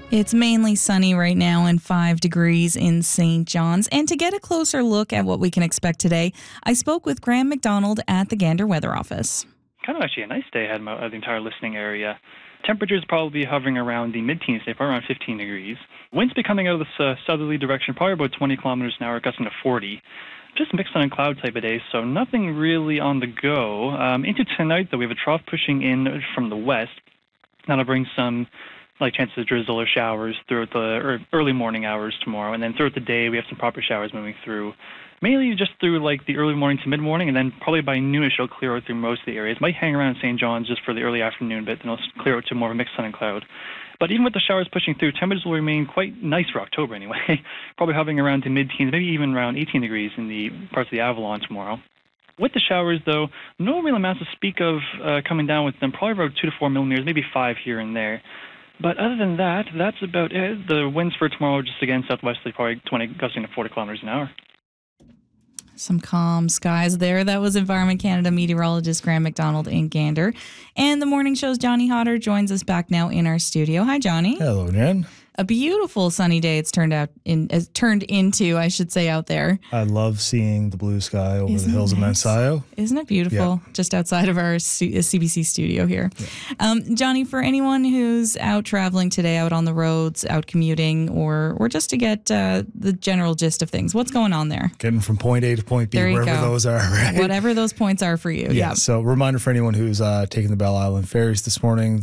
It's mainly sunny right now and 5 degrees in St. John's. And to get a closer look at what we can expect today, I spoke with Graham McDonald at the Gander Weather Office. Kind of actually a nice day ahead of the entire listening area. Temperatures probably hovering around the mid-teens today, probably around 15 degrees. Winds be coming out of this southerly direction, probably about 20 kilometers an hour, gusting to 40. Just mixed sun and cloud type of day, so nothing really on the go. Into tonight, though, we have a trough pushing in from the west. That'll bring some chances of drizzle or showers throughout the early morning hours tomorrow. And then throughout the day, we have some proper showers moving through. Mainly just through the early morning to mid-morning, and then probably by noonish it'll clear out through most of the areas. Might hang around St. John's just for the early afternoon, but then it'll clear out to more of a mixed sun and cloud. But even with the showers pushing through, temperatures will remain quite nice for October anyway. Probably hovering around to mid-teens, maybe even around 18 degrees in the parts of the Avalon tomorrow. With the showers, though, no real amounts to speak of coming down with them, probably around 2 to 4 millimeters, maybe 5 here and there. But other than that, that's about it. The winds for tomorrow, just again, southwesterly, probably 20, gusting to 40 kilometers an hour. Some calm skies there. That was Environment Canada meteorologist Graham McDonald in Gander. And the morning show's Johnny Hodder joins us back now in our studio. Hi, Johnny. Hello, Jen. A beautiful sunny day it's turned into, I should say, out there. I love seeing the blue sky over the hills of Mount Sion. Isn't it beautiful? Yeah. Just outside of our CBC studio here. Yeah. Johnny, for anyone who's out traveling today, out on the roads, out commuting, or just to get the general gist of things, what's going on there? Getting from point A to point B, wherever those are, right? Whatever those points are for you. Yeah. So reminder for anyone who's taking the Bell Island ferries this morning,